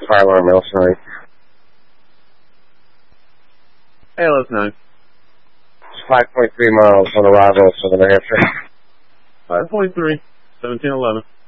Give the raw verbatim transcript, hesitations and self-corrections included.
Fire alarm, L nine. A L S nine. five point three miles on arrival, Southern New Hampshire. five point three, seventeen eleven.